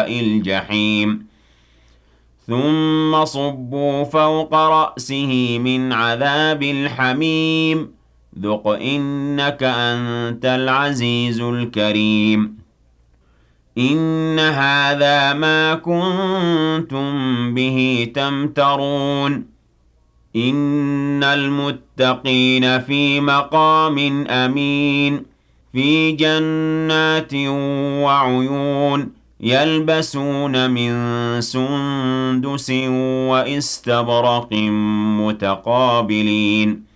ماء الجحيم ثم صبوا فوق رأسه من عذاب الحميم ذق إنك أنت العزيز الكريم إن هذا ما كنتم به تمترون إن المتقين في مقام أمين في جنات وعيون يلبسون من سندس وإستبرق متقابلين